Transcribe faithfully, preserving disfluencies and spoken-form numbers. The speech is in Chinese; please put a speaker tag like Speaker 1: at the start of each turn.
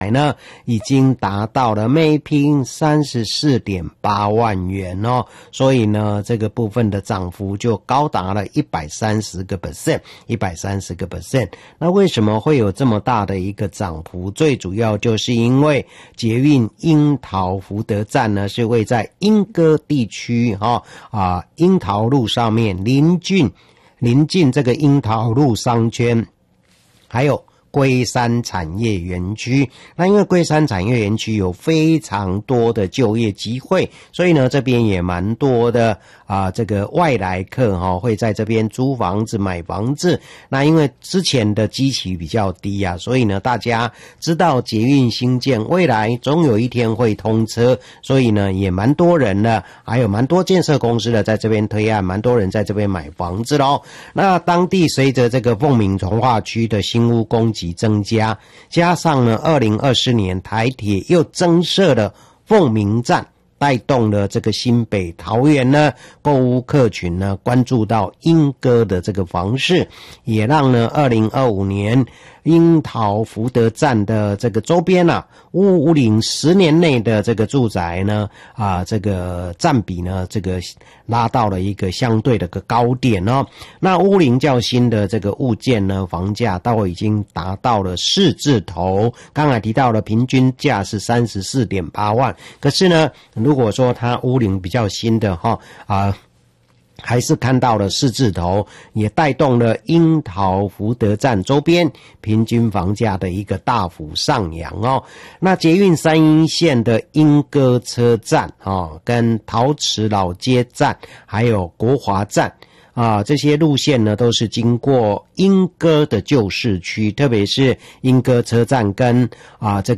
Speaker 1: 呢已经达到了每坪 三十四点八万元哦，所以呢这个部分的涨幅就高达了 一百三十个 百分点， 一百三十个 百分点。 那为什么会有这么大的一个涨幅？最主要就是因为捷运樱桃福德站呢是位在莺歌地区哈啊樱桃路上面，临近临近这个樱桃路商圈，还有龟山产业园区。那因为龟山产业园区有非常多的就业机会，所以呢这边也蛮多的啊这个外来客哈、哦、会在这边租房子买房子。那因为之前的基期比较低啊，所以呢大家知道捷运新建未来总有一天会通车，所以呢也蛮多人的，还有蛮多建设公司的在这边推案，蛮多人在这边买房子咯。那当地随着这个凤鸣从化区的新屋供给增加，加上呢二零二四年台铁又增设了凤鸣站，带动了这个新北桃园呢购屋客群呢关注到莺歌的这个房市，也让呢二零二五年樱桃福德站的这个周边啊屋屋龄十年内的这个住宅呢啊这个占比呢这个拉到了一个相对的个高点哦。那屋龄较新的这个物件呢房价都已经达到了四字头，刚才提到了平均价是 三十四点八万，可是呢如果说它屋龄比较新的哈啊还是看到了四字头，也带动了樱桃福德站周边平均房价的一个大幅上扬哦。那捷运三鶯线的莺歌车站哦，跟陶瓷老街站还有国华站啊，这些路线呢都是经过莺歌的旧市区，特别是莺歌车站跟啊这个